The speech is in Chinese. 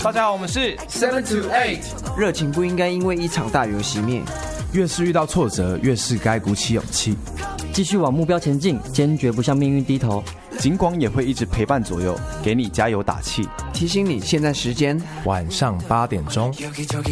大家好，我们是 7to8， 热情不应该因为一场大雨熄灭。 越是遇到挫折，越是该鼓起勇气， 继续往目标前进，坚决不向命运低头。 警广也会一直陪伴左右，给你加油打气， 提醒你现在时间晚上8点钟。